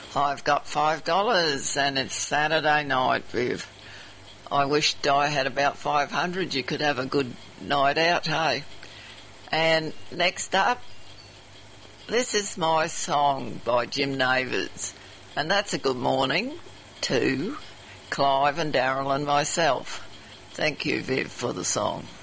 I've got $5 and it's Saturday night, Viv. I wished I had about 500. You could have a good night out, hey? And next up, this is my song by Jim Neighbours. And that's a good morning to Clive and Daryl and myself. Thank you, Viv, for the song.